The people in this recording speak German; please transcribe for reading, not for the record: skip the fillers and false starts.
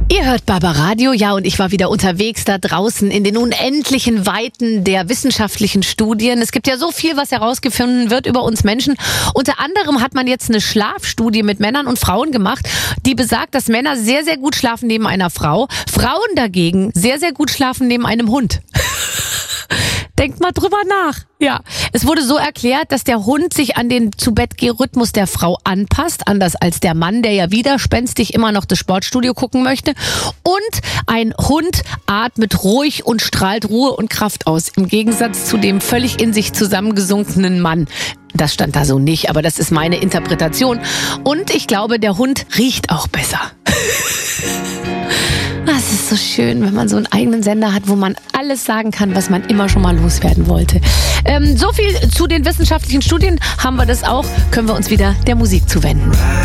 Ihr hört Barbaradio, ja, und ich war wieder unterwegs da draußen in den unendlichen Weiten der wissenschaftlichen Studien. Es gibt ja so viel, was herausgefunden wird über uns Menschen. Unter anderem hat man jetzt eine Schlafstudie mit Männern und Frauen gemacht, die besagt, dass Männer sehr, sehr gut schlafen neben einer Frau, Frauen dagegen sehr, sehr gut schlafen neben einem Hund. Denkt mal drüber nach. Ja, es wurde so erklärt, dass der Hund sich an den Zu-Bett-Geh-Rhythmus der Frau anpasst, anders als der Mann, der ja widerspenstig immer noch das Sportstudio gucken möchte. Und ein Hund atmet ruhig und strahlt Ruhe und Kraft aus, im Gegensatz zu dem völlig in sich zusammengesunkenen Mann. Das stand da so nicht, aber das ist meine Interpretation. Und ich glaube, der Hund riecht auch besser. Es ist so schön, wenn man so einen eigenen Sender hat, wo man alles sagen kann, was man immer schon mal loswerden wollte. So viel zu den wissenschaftlichen Studien. Haben wir das auch, können wir uns wieder der Musik zuwenden.